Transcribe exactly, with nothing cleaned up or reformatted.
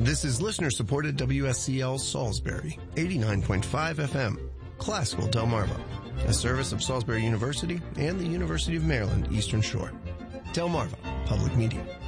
This is listener-supported W S C L Salisbury, eighty-nine point five F M, Classical Delmarva, a service of Salisbury University and the University of Maryland Eastern Shore. Delmarva Public Media.